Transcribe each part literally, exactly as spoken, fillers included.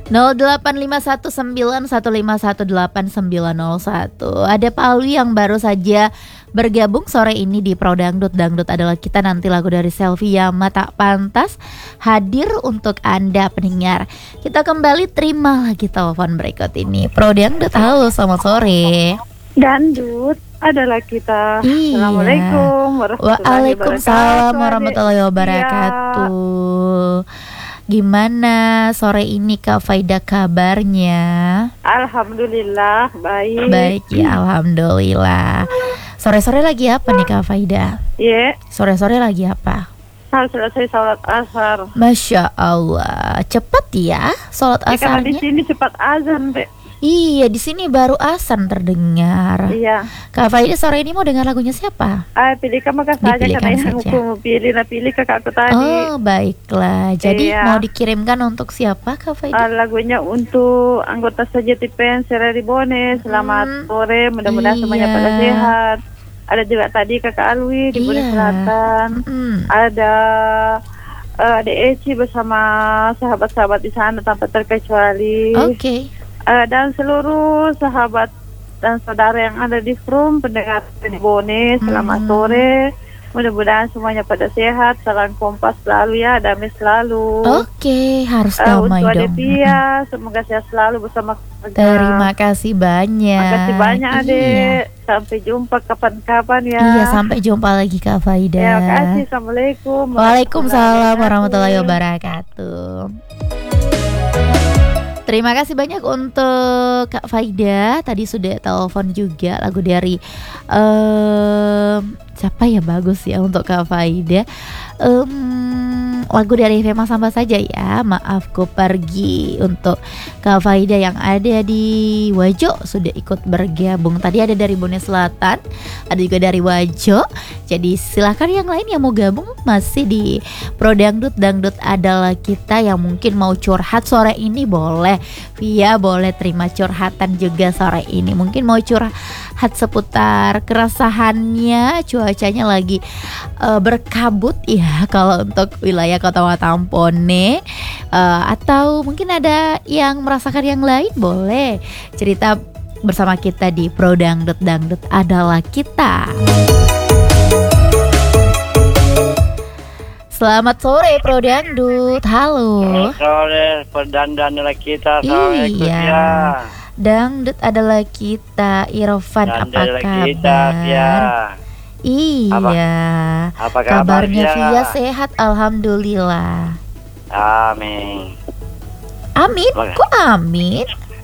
nol delapan lima satu sembilan satu lima satu delapan sembilan nol satu. Ada Pak Alwi yang baru saja bergabung sore ini di Pro Dangdut. Dangdut adalah kita, nanti lagu dari Selvi Yama tak pantas hadir untuk Anda pendengar. Kita kembali terima lagi telepon berikut ini. Pro Dangdut, halo, selamat sore. Dangdut adalah kita. Iya. Assalamualaikum warahmatullahi wabarakatuh. Waalaikumsalam warahmatullahi wabarakatuh. Gimana sore ini Kak Faida kabarnya? Alhamdulillah baik. Baik ya, alhamdulillah. Sore-sore lagi apa nih Kak Faida? Iya. Sore-sore lagi apa? Harus selesai sholat asar. Masya Allah, cepet ya sholat Ya, karena di asarnya. sini cepat azan, Dek. Iya, di sini baru azan terdengar. Iya. Kak Faida sore ini mau dengar lagunya siapa? Ah, pilih kamu maka saja Dipilihkan karena yang saja. aku mau pilih, nah pilih kakakku tadi. Oh baiklah, jadi Iya. mau dikirimkan untuk siapa Kak Faida? Ah, lagunya untuk anggota Sejati Pen Serari Bone. Selamat Hmm, sore, mudah-mudahan iya. semuanya pada sehat. Ada juga tadi kakak Alwi di Bone Iya. Selatan. Mm. Ada uh, Ade Eci bersama sahabat-sahabat di sana tanpa terkecuali. Oke. Uh, dan seluruh sahabat dan saudara yang ada di From pendengar di Bone, selamat Hmm. sore. Mudah-mudahan semuanya pada sehat. Salam kompas selalu ya, damai selalu. Oke, harus Uh, damai untuk Ade dong. Pia, semoga sehat selalu bersama keluarga. Terima kasih banyak. Terima kasih banyak Ade. Iya. Sampai jumpa kapan-kapan ya. Iya, sampai jumpa lagi Kak Faida. Ya, terima kasih. Assalamualaikum. Waalaikumsalam warahmatullahi wabarakatuh. Terima kasih banyak untuk Kak Faida. Tadi sudah telepon juga lagu dari um, siapa ya, bagus ya untuk Kak Faida. Um, lagu dari Fema Samba saja ya. Maafku Pergi untuk Kak Faida yang ada di Wajo sudah ikut bergabung. Tadi ada dari Bone Selatan, ada juga dari Wajo. Jadi silakan yang lain yang mau gabung masih di Pro Dangdut. Dangdut adalah kita, yang mungkin mau curhat sore ini boleh via, boleh terima curhatan juga sore ini. Mungkin mau curhat seputar keresahannya, cuacanya lagi uh, berkabut ya kalau untuk wilayah Kota Watampone, uh, atau mungkin ada yang merasakan yang lain, boleh cerita bersama kita di Pro Dangdut. Dangdut adalah kita. Selamat sore Pro Dangdut, halo. Selamat sore, perdandan adalah kita. Assalamualaikum Iya. ya. Dangdut adalah kita. Irfan, Dan apa adalah kabar? kita, ya. Iya. Apa kabar, Kabarnya ya? Via sehat, alhamdulillah. Amin. Amin, Oke. kok amin?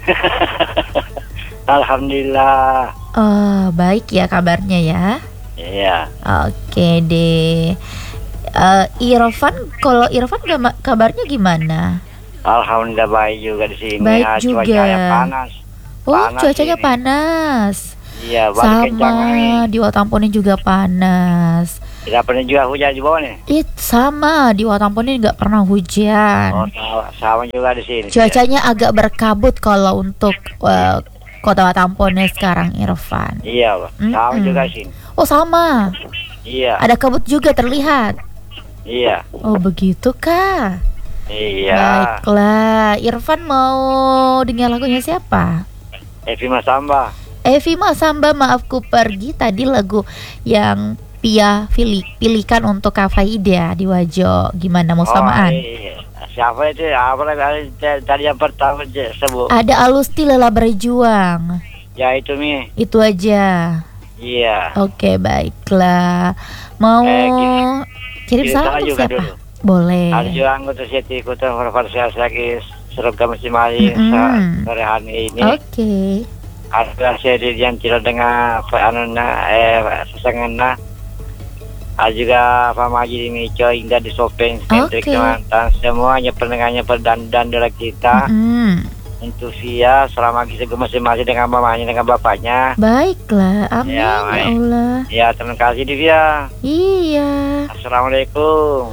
Alhamdulillah. Oh, baik ya kabarnya ya. Iya. Oke deh. Eh, Irfan, kalau Irfan gama- kabarnya gimana? Alhamdulillah baik juga di sini. Baik Ah, juga. Cuacanya panas. Oh, Panas cuacanya ini. panas. Iya, balik kencang Sama, angin. di Watampone juga panas. Tidak pernah juga hujan di bawah nih. It sama, di Watampone nggak pernah hujan. Oh, sama, sama juga di sini. Cuacanya agak berkabut kalau untuk eh, Kota Watampone sekarang, Irfan. Iya, Pak. Sama Mm-mm. juga sini. Oh sama, Iya. ada kabut juga terlihat. Iya. Oh begitu kah? Iya. Baiklah, Irfan mau dengar lagunya siapa? Evi Masamba. Evi Masamba, Maafku Pergi. Tadi lagu yang Pia pilih, pilihkan untuk Kak Faida di Wajo. Gimana, mau samaan? Oh, iya. Siapa itu? Apa lagi tadi yang pertama je- sebut? Ada Alusti Lelah Berjuang. Ya itu Mi. Itu aja. Iya. Oke, baiklah. Mau Eh, kirim- kirim kirim salam salam untuk juga siapa? dulu. Boleh. Ada juga anggota Seti Kota Farfarsias lagi seragam mesti mari Mm-mm. sore hari ini. Oke. Ada sedi yang tidak dengan anuna eh sesengena. Ada juga Pak Maji di Mico, Indah di Sopeng, Sentrik Oke. Kemantan, semuanya pendengarnya perdandan dari kita. Mm-mm. Untuk Via selama kita masing-masing dengan mamanya dengan bapaknya. Baiklah, amin Ya, ya, baik. Allah. Ya terima kasih Divya. Iya. Assalamualaikum.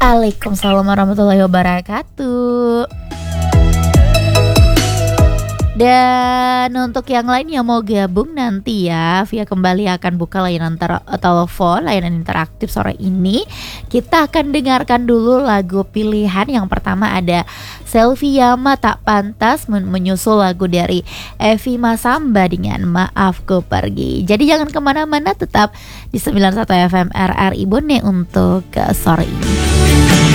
Waalaikumsalam warahmatullahi wabarakatuh. Dan untuk yang lain yang mau gabung nanti ya, Via kembali akan buka layanan ter- telepon, layanan interaktif sore ini. Kita akan dengarkan dulu lagu pilihan. Yang pertama ada Selfie Yama Tak Pantas, men- menyusul lagu dari Evi Masamba dengan Maafku Pergi. Jadi jangan kemana-mana, tetap di sembilan puluh satu F M R R I Bone untuk uh, sore ini.